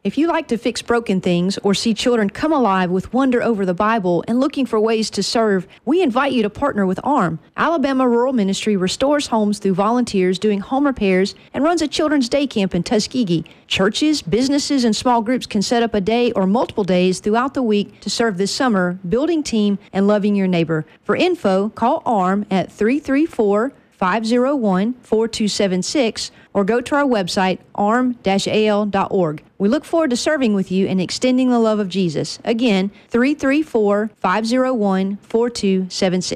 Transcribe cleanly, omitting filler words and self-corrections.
If you like to fix broken things or see children come alive with wonder over the Bible and looking for ways to serve, we invite you to partner with ARM. Alabama Rural Ministry restores homes through volunteers doing home repairs and runs a children's day camp in Tuskegee. Churches, businesses, and small groups can set up a day or multiple days throughout the week to serve this summer, building team and loving your neighbor. For info, call ARM at 334-501-4276 or go to our website, arm-al.org. We look forward to serving with you and extending the love of Jesus. Again, 334-501-4276.